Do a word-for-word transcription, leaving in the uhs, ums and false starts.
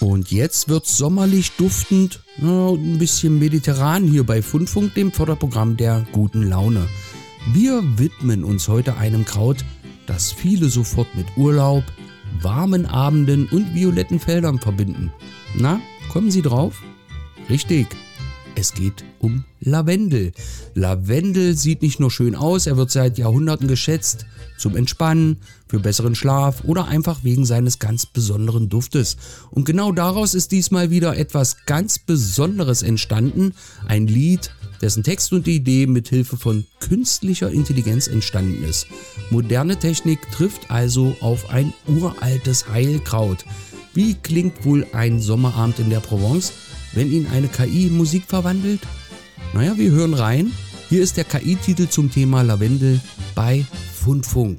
Und jetzt wird's sommerlich duftend, na, und ein bisschen mediterran hier bei Fundfunk, dem Förderprogramm der guten Laune. Wir widmen uns heute einem Kraut, das viele sofort mit Urlaub, warmen Abenden und violetten Feldern verbinden. Na, kommen Sie drauf? Richtig, es geht um Lavendel. Lavendel sieht nicht nur schön aus, er wird seit Jahrhunderten geschätzt, zum Entspannen, für besseren Schlaf oder einfach wegen seines ganz besonderen Duftes. Und genau daraus ist diesmal wieder etwas ganz Besonderes entstanden, ein Lied, dessen Text und Idee mit Hilfe von künstlicher Intelligenz entstanden ist. Moderne Technik trifft also auf ein uraltes Heilkraut. Wie klingt wohl ein Sommerabend in der Provence, wenn ihn eine K I in Musik verwandelt? Naja, wir hören rein. Hier ist der K I-Titel zum Thema Lavendel bei Fundfunk.